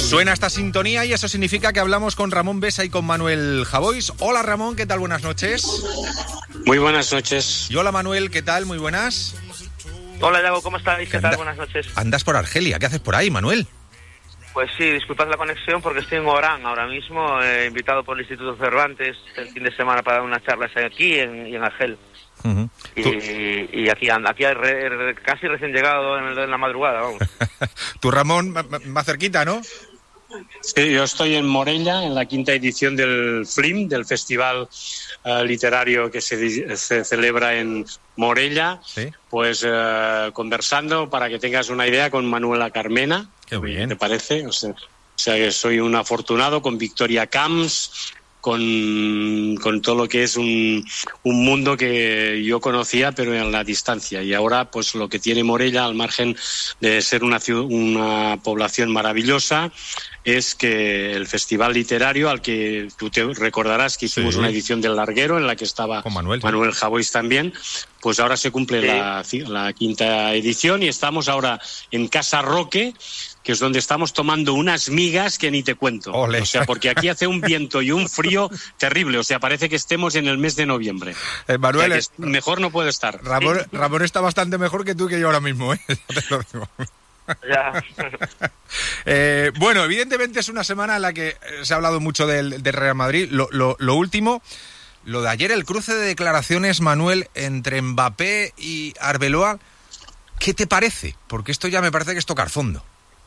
Suena esta sintonía y eso significa que hablamos con Ramón Besa y con Manuel Javois. Hola Ramón, ¿qué tal? Buenas noches. Muy buenas noches. Y hola Manuel, ¿qué tal? Muy buenas. Hola Yago, ¿cómo estáis? ¿Qué tal? Buenas noches. Andas por Argelia, ¿qué haces por ahí, Manuel? Pues sí, disculpad la conexión porque estoy en Orán ahora mismo, invitado por el Instituto Cervantes el fin de semana para dar unas charlas aquí y en Argel. Uh-huh. Y aquí casi recién llegado en la madrugada, vamos. Tú, Ramón, más cerquita, ¿no? Sí, yo estoy en Morella, en la 5ª edición del FLIM, del Festival Literario que se celebra en Morella. ¿Sí? Pues conversando, para que tengas una idea, con Manuela Carmena. Qué bien. ¿Te parece? O sea que soy un afortunado, con Victoria Camps, con todo lo que es un mundo que yo conocía pero en la distancia, y ahora pues lo que tiene Morella, al margen de ser una población maravillosa, es que el festival literario, al que tú te recordarás que hicimos una edición del Larguero en la que estaba Manuel Javois también, pues ahora se cumple la 5ª edición y estamos ahora en Casa Roque, que es donde estamos tomando unas migas que ni te cuento. Ole. O sea, porque aquí hace un viento y un frío terrible, o sea, parece que estemos en el mes de noviembre. Manuel, o sea, mejor no puede estar. Ramón está bastante mejor que tú y que yo ahora mismo, ¿eh? Ya te lo digo. Ya. Bueno, evidentemente es una semana en la que se ha hablado mucho del Real Madrid. Lo último, lo de ayer, el cruce de declaraciones, Manuel, entre Mbappé y Arbeloa, ¿qué te parece? Porque esto ya me parece que es tocar fondo.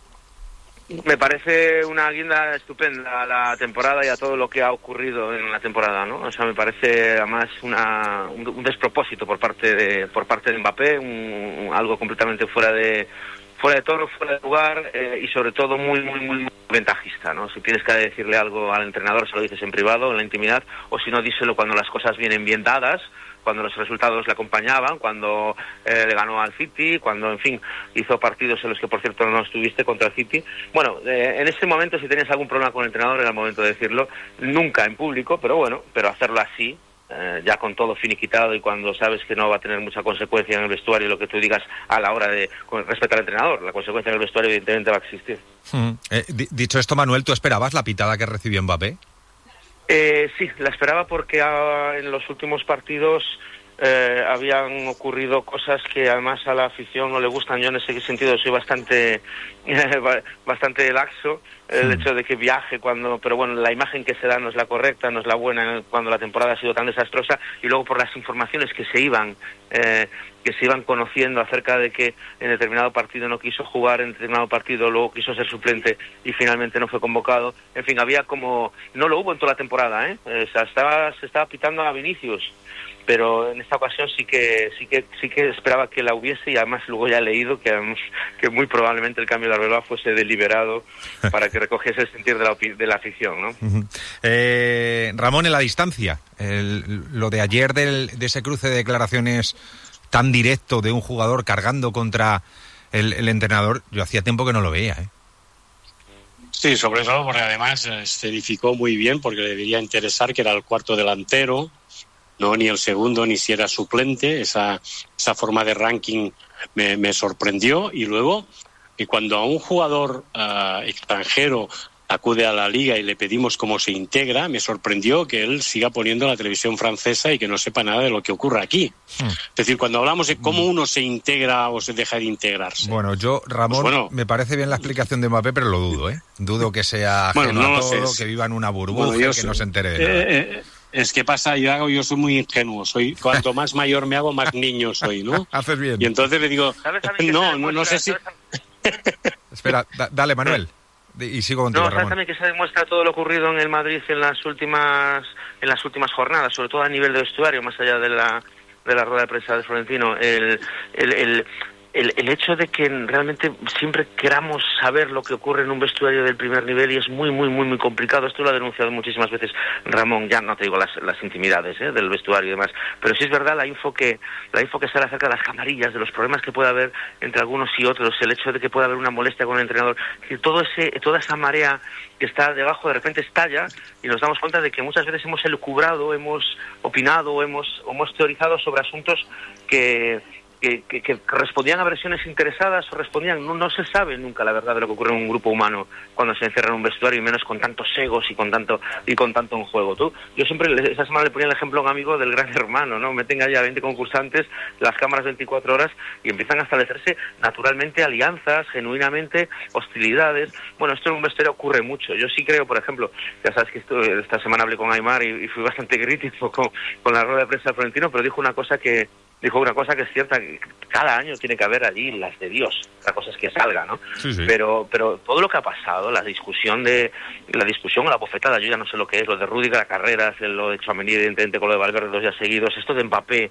Me parece una guinda estupenda a la temporada y a todo lo que ha ocurrido en la temporada, ¿no? O sea, me parece además un despropósito por parte de Mbappé, algo completamente fuera de tono, fuera de lugar, y sobre todo muy, muy, muy ventajista, ¿no? Si tienes que decirle algo al entrenador, se lo dices en privado, en la intimidad, o si no, díselo cuando las cosas vienen bien dadas, cuando los resultados le acompañaban, cuando le ganó al City, cuando, en fin, hizo partidos en los que, por cierto, no estuviste contra el City. Bueno, en ese momento, si tenías algún problema con el entrenador, era el momento de decirlo, nunca en público, pero hacerlo así, ya con todo finiquitado y cuando sabes que no va a tener mucha consecuencia en el vestuario lo que tú digas a la hora de respetar al entrenador. La consecuencia en el vestuario evidentemente va a existir. Dicho esto, Manuel, ¿tú esperabas la pitada que recibió Mbappé? Sí, la esperaba porque en los últimos partidos habían ocurrido cosas que además a la afición no le gustan. Yo en ese sentido soy bastante laxo. El hecho de que viaje pero bueno, la imagen que se da no es la correcta, no es la buena cuando la temporada ha sido tan desastrosa, y luego por las informaciones que se iban conociendo acerca de que en determinado partido no quiso jugar, en determinado partido luego quiso ser suplente y finalmente no fue convocado. En fin, había como... No lo hubo en toda la temporada, ¿eh? O sea, se estaba pitando a Vinicius, pero en esta ocasión sí que esperaba que la hubiese, y además luego ya he leído que muy probablemente el cambio de Arbeloa fuese deliberado para que recogiese el sentir de la afición, ¿no? Ramón, en la distancia, lo de ayer de ese cruce de declaraciones tan directo de un jugador cargando contra el entrenador, yo hacía tiempo que no lo veía, ¿eh? Sí, sobre todo porque además se edificó muy bien, porque le debería interesar que era el cuarto delantero, no ni el segundo, ni si era suplente. Esa forma de ranking me sorprendió. Y luego, que cuando a un jugador extranjero acude a la liga y le pedimos cómo se integra, me sorprendió que él siga poniendo la televisión francesa y que no sepa nada de lo que ocurre aquí. Es decir, cuando hablamos de cómo uno se integra o se deja de integrarse. Bueno, Ramón, me parece bien la explicación de Mbappé, pero lo dudo, ¿eh? Dudo que sea ajeno a todo, que viva en una burbuja, que no se entere de nada. Es que pasa, yo soy muy ingenuo, cuanto más mayor me hago, más niño soy, ¿no? Haces bien. Y entonces le digo, no sé si... Espera, dale, Manuel. Y sigo contigo, Ramón. También que se demuestra todo lo ocurrido en el Madrid en las últimas jornadas, sobre todo a nivel de vestuario, más allá de la rueda de prensa de Florentino, el hecho de que realmente siempre queramos saber lo que ocurre en un vestuario del primer nivel, y es muy, muy, muy, muy complicado. Esto lo ha denunciado muchísimas veces Ramón, ya no te digo las intimidades del vestuario y demás, pero sí es verdad la info que sale acerca de las camarillas, de los problemas que puede haber entre algunos y otros, el hecho de que pueda haber una molestia con el entrenador, que toda esa marea que está debajo de repente estalla, y nos damos cuenta de que muchas veces hemos elucubrado, hemos opinado, hemos teorizado sobre asuntos que respondían a versiones interesadas o respondían, no se sabe nunca la verdad de lo que ocurre en un grupo humano cuando se encierra en un vestuario, y menos con tantos egos y con tanto en juego. Yo siempre esa semana le ponía el ejemplo a un amigo del Gran Hermano, ¿no? Meten allá 20 concursantes, las cámaras 24 horas, y empiezan a establecerse naturalmente alianzas, genuinamente hostilidades. Bueno, esto en un vestuario ocurre mucho. Yo sí creo, por ejemplo, ya sabes que esta semana hablé con Aimar y fui bastante crítico con la rueda de prensa de Florentino, pero dijo una cosa que es cierta, que cada año tiene que haber allí las de Dios. La cosa es que salga, ¿no? Sí. Pero todo lo que ha pasado, la discusión o la bofetada, yo ya no sé lo que es, lo de Rüdiger a Carreras, lo de Tchouaméni evidentemente con lo de Valverde 2 días seguidos, esto de Mbappé,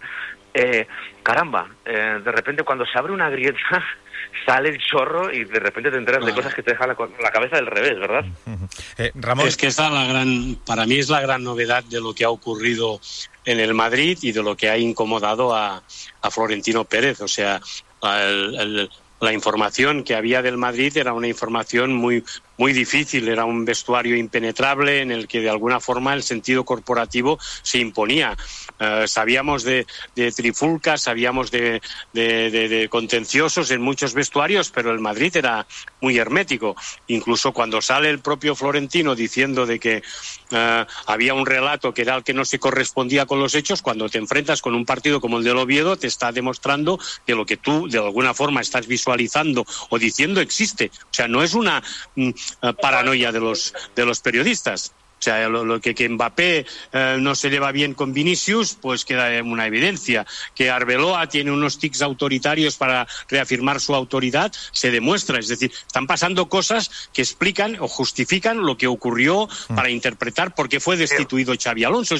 de repente cuando se abre una grieta sale el chorro y de repente te enteras de cosas que te dejan la cabeza del revés, ¿verdad? Ramón. Es que para mí es la gran novedad de lo que ha ocurrido en el Madrid y de lo que ha incomodado a Florentino Pérez. O sea, la información que había del Madrid era una información muy, muy difícil, era un vestuario impenetrable en el que de alguna forma el sentido corporativo se imponía. Sabíamos de trifulcas, sabíamos de contenciosos en muchos vestuarios, pero el Madrid era muy hermético. Incluso cuando sale el propio Florentino diciendo de que había un relato que era el que no se correspondía con los hechos, cuando te enfrentas con un partido como el del Oviedo, te está demostrando que lo que tú de alguna forma estás visualizando o diciendo existe. O sea, no es una paranoia de los periodistas. O sea, lo que Mbappé no se lleva bien con Vinicius, pues queda una evidencia. Que Arbeloa tiene unos tics autoritarios para reafirmar su autoridad, se demuestra. Es decir, están pasando cosas que explican o justifican lo que ocurrió para interpretar por qué fue destituido Xabi Alonso.